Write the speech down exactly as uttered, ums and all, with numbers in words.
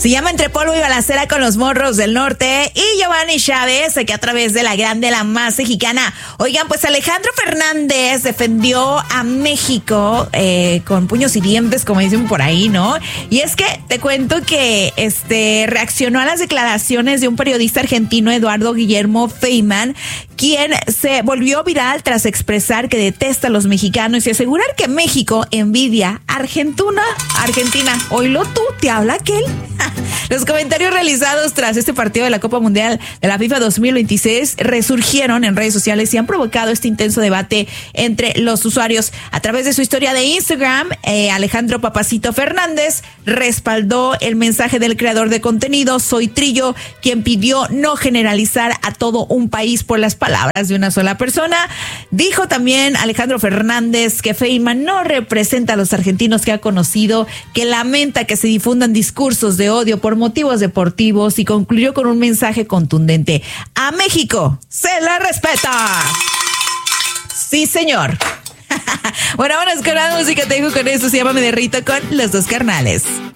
Se llama Entre polvo y balacera con los morros del norte y Giovanni Chávez, que a través de la grande, la más mexicana. Oigan, pues Alejandro Fernández defendió a México eh, con puños y dientes, como dicen por ahí, ¿no? Y es que te cuento que este reaccionó a las declaraciones de un periodista argentino, Eduardo Guillermo Feynman, quien se volvió viral tras expresar que detesta a los mexicanos y asegurar que México envidia a Argentina. Argentina, oílo tú, te habla aquel. Los comentarios realizados tras este partido de la Copa Mundial de la FIFA dos mil veintiséis resurgieron en redes sociales y han provocado este intenso debate entre los usuarios. A través de su historia de Instagram, eh, Alejandro Papacito Fernández respaldó el mensaje del creador de contenido, Soy Trillo, quien pidió no generalizar a todo un país por las palabras de una sola persona. Dijo también Alejandro Fernández que Feynman no representa a los argentinos que ha conocido, que lamenta que se difundan discursos de odio por motivos deportivos y concluyó con un mensaje contundente: a México se le respeta. Sí, señor. Bueno, vámonos con la música. Te dejo con eso. Se llama Me Derrito con Los Dos Carnales.